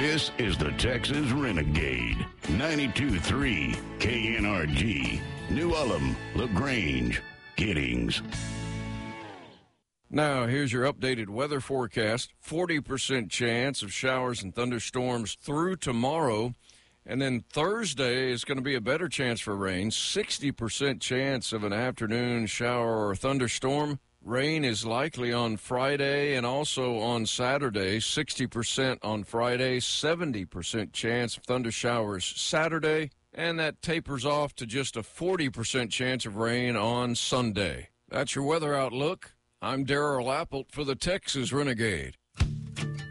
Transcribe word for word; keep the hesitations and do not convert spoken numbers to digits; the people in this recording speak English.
This is the Texas Renegade, ninety-two point three K N R G, New Ulm, LaGrange, Giddings. Now, here's your updated weather forecast. forty percent chance of showers and thunderstorms through tomorrow. And then Thursday is going to be a better chance for rain. sixty percent chance of an afternoon shower or thunderstorm. Rain is likely on Friday and also on Saturday. sixty percent on Friday, seventy percent chance of thunder showers Saturday. And that tapers off to just a forty percent chance of rain on Sunday. That's your weather outlook. I'm Darrell Appelt for the Texas Renegade.